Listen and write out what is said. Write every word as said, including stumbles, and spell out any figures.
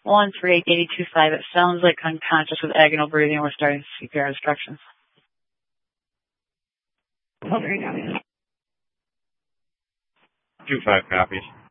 one three eight eight two five. It sounds like unconscious with agonal breathing. We're starting C P R instructions. Oh, very nice. Two five copies.